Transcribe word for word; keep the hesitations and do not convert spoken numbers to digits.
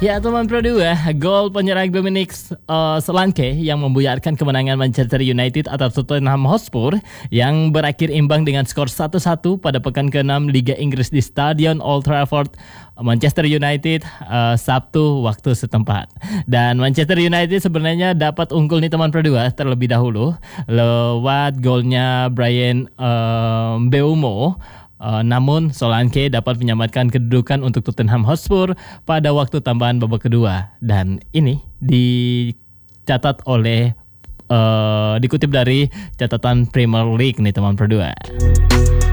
Ya teman Pro dua, gol penyerang Dominic uh, Solanke yang membuyarkan kemenangan Manchester United atas Tottenham Hotspur yang berakhir imbang dengan skor satu satu pada pekan keenam Liga Inggris di Stadion Old Trafford, Manchester United, uh, Sabtu waktu setempat. Dan Manchester United sebenarnya dapat unggul nih teman Pro dua terlebih dahulu lewat golnya Bryan uh, Mbeumo. Uh, namun Solanke dapat menyelamatkan kedudukan untuk Tottenham Hotspur pada waktu tambahan babak kedua, dan ini dicatat oleh uh, dikutip dari catatan Premier League nih teman Pro dua.